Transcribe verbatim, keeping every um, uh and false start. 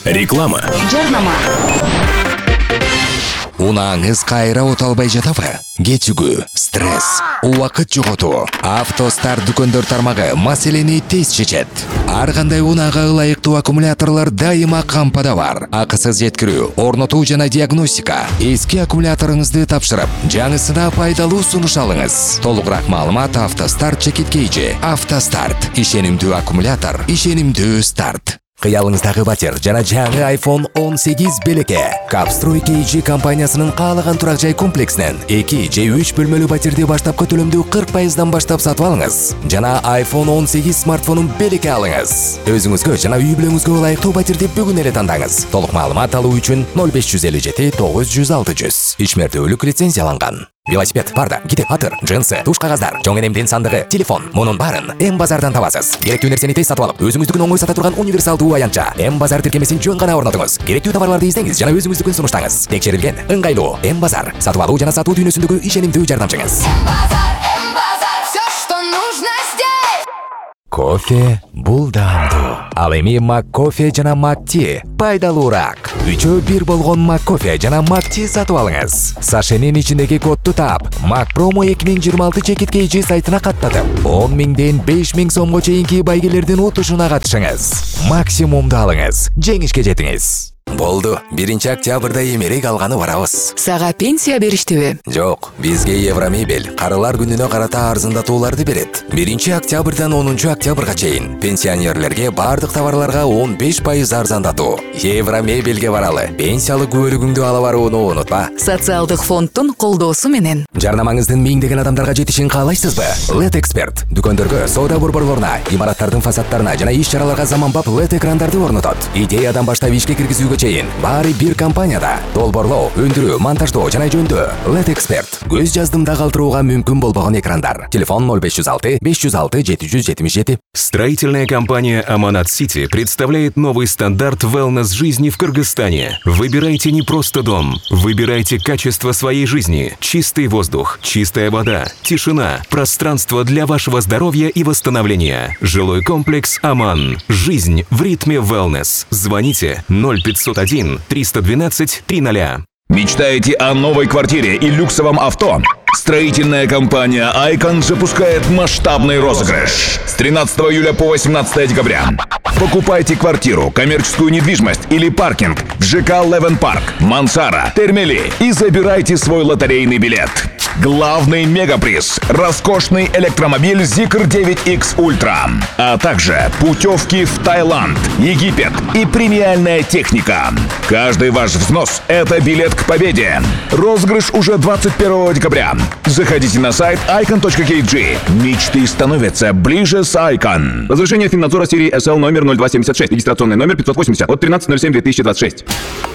Реклама. Жарнама. Унаңыз кайра оталбай жатабы? Кетүгү, стресс, убакыт жоготуу. Автостарт дүкөндөр тармагы маселени тез чечет. Ар кандай унага ылайыктуу аккумуляторлор дайыма кампада бар. Акысыз жеткирүү, орнотуу жана диагностика. Эски аккумуляторуңузду тапшырып, жаңысына пайдалуу сунуш алыңыз. Толугураак маалымат Автостарт чекиткейчи. Автостарт, ишенимдүү аккумулятор, ишенимдүү старт. Кыялыңыздагы батир жана жаңы айфон он сегиз белекке. Капстрой кей джи компаниясынын каалаган турак жай комплексинен эки же үч бөлмөлүү батирди баштапкы төлөмдүү кырк пайыздан баштап сатып алыңыз. Жана айфон он сегиз смартфонун белекке алыңыз. Өзүңүзгө жана үй бүлөңүзгө ылайыктуу батирди бүгүн эле тандаңыз. Толук маалымат алуу үчүн ноль беш жүз элүү жети тогуз жүз алты жүз. Ишмердүүлүк лицензияланган. Велосипед, парда, гите, атыр, джинсы, туш кагаздар, жоң энемдин сандыгы, телефон, мунун баарын М базардан табасыз. Керектүү нерсени тез сатып алып, өзүңүздүкүн оңой сата турган универсалдуу аянтча. М базар тиркемесин жөн гана орнотуңуз. Керектүү товарларды издеңиз жана өзүңүздүкүн сунуштаңыз. Текшерилген, ыңгайлуу М базар. Сатып алуу жана сатуу дүйнөсүндөгү ишенимдүү жардамчыңыз. Кофе бул даамдуу. Ал эми Маккофе жана Макти пайдалуураак. Үчөө бир болгон Маккофе жана Макти сатып алыңыз. Сашенин ичиндеги кодду таап, Макпромо эки миң жыйырма алты чекиткейчи сайтына каттатып, он миңден беш миң сомго чейинки байгелердин утушуна катышыңыз. Максимумду алыңыз, жеңишке жетиңиз. Болду, биринчи октябрда эмерек алганы барабыз. Сага пенсия бериштиби? Жок, бизге Евромебель карылар күнүнө карата арзандатууларды берет. биринчи октябрдан онунчу октябрга чейин пенсионерлерге бардык товарларга он беш пайыз арзандатуу. Евромебелге баралы. Пенсиялык күбөлүгүңдү ала барууну унутпа. Социалдык фонддун колдоосу менен. Жарнамаңыздын миңдеген адамдарга жетишин каалайсызбы? Лед Эксперт дүкөндөргө, соода борборлоруна, имараттардын фасадтарына жана иш-чараларга заманбап лед экрандарды орнотот. Идеядан баштап ишке киргизүүгө чейин баары бир компанияда. Долборлоо, өндүрүү, монтаждоо жана жөндөө. Лед Эксперт. Көз жаздымда калтырууга мүмкүн болбогон экрандар. Телефон ноль беш жүз алты беш жүз алты жети жүз жетимиш жети. Строительная компания Аманат Сити представляет новый стандарт wellness жизни в Кыргызстане. Выбирайте не просто дом, выбирайте качество своей жизни. Чистый воздух, чистая вода, тишина, пространство для вашего здоровья и восстановления. Жилой комплекс Аман. Жизнь в ритме wellness. Звоните ноль пятьсот один триста двенадцать триста. Мечтаете о новой квартире и люксовом авто? Строительная компания Айкон запускает масштабный розыгрыш с тринадцатого июля по восемнадцатое декабря. Покупайте квартиру, коммерческую недвижимость или паркинг в ЖК Левен Парк, Мансара, Термели и забирайте свой лотерейный билет. Главный мегаприз – роскошный электромобиль Zikr девять икс Ultra, а также путевки в Таиланд, Египет и премиальная техника. Каждый ваш взнос – это билет к победе. Розыгрыш уже двадцать первого декабря. Заходите на сайт айкон точка кей джи. Мечты становятся ближе с Айкон. Разрешение Финнадзора серии эс эл номер ноль два семьдесят шесть, регистрационный номер пятьсот восемьдесят от тринадцатого ноль седьмого две тысячи двадцать шесть.